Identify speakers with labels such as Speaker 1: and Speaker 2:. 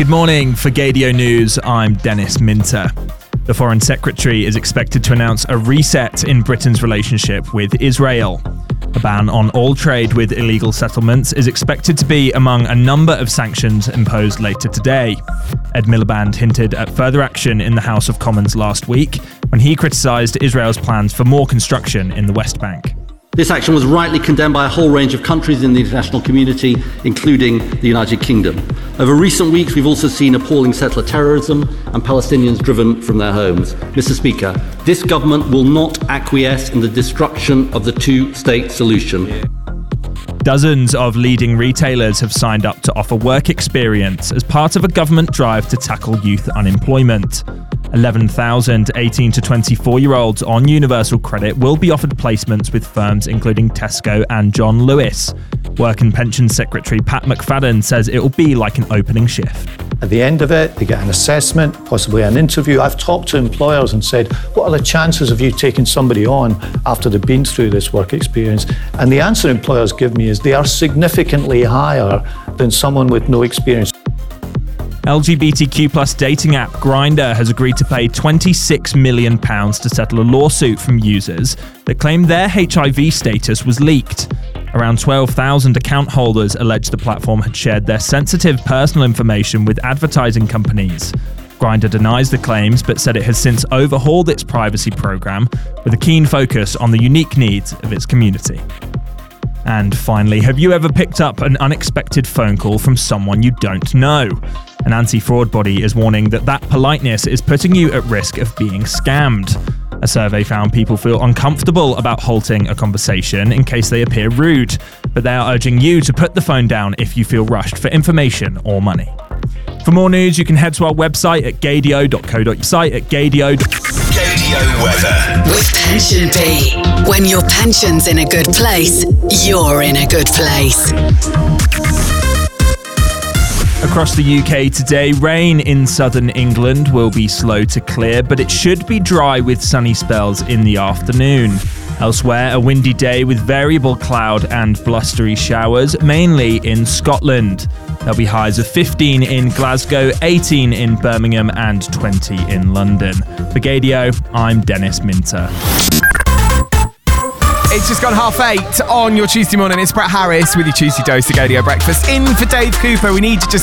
Speaker 1: Good morning. For Gaydio News, I'm Dennis Minter. The Foreign Secretary is expected to announce a reset in Britain's relationship with Israel. A ban on all trade with illegal settlements is expected to be among a number of sanctions imposed later today. Ed Miliband hinted at further action in the House of Commons last week when he criticised Israel's plans for more construction in the West Bank.
Speaker 2: This action was rightly condemned by a whole range of countries in the international community, including the United Kingdom. Over recent weeks, we've also seen appalling settler terrorism and Palestinians driven from their homes. Mr. Speaker, this government will not acquiesce in the destruction of the two-state solution.
Speaker 1: Dozens of leading retailers have signed up to offer work experience as part of a government drive to tackle youth unemployment. 11,000 18 to 24-year-olds on universal credit will be offered placements with firms including Tesco and John Lewis. Work and Pensions Secretary Pat McFadden says it will be like an opening shift.
Speaker 3: At the end of it, they get an assessment, possibly an interview. I've talked to employers and said, what are the chances of you taking somebody on after they've been through this work experience? And the answer employers give me is they are significantly higher than someone with no experience.
Speaker 1: LGBTQ+ dating app Grindr has agreed to pay £26 million to settle a lawsuit from users that claim their HIV status was leaked. Around 12,000 account holders allege the platform had shared their sensitive personal information with advertising companies. Grindr denies the claims but said it has since overhauled its privacy program with a keen focus on the unique needs of its community. And finally, have you ever picked up an unexpected phone call from someone you don't know? An anti-fraud body is warning that politeness is putting you at risk of being scammed. A survey found people feel uncomfortable about halting a conversation in case they appear rude, but they are urging you to put the phone down if you feel rushed for information or money. For more news, you can head to our website at gaydio.co.uk.
Speaker 4: Gaydio weather.
Speaker 5: With Pension Bee. When your pension's in a good place, you're in a good place.
Speaker 1: Across the UK today, rain in southern England will be slow to clear, but it should be dry with sunny spells in the afternoon. Elsewhere, a windy day with variable cloud and blustery showers, mainly in Scotland. There'll be highs of 15 in Glasgow, 18 in Birmingham, and 20 in London. For Gaydio, I'm Dennis Minter.
Speaker 6: It's just gone 8:30 on your Tuesday morning. It's Brett Harris with your Tuesday dose of Gaydio breakfast. In for Dave Cooper. We need you just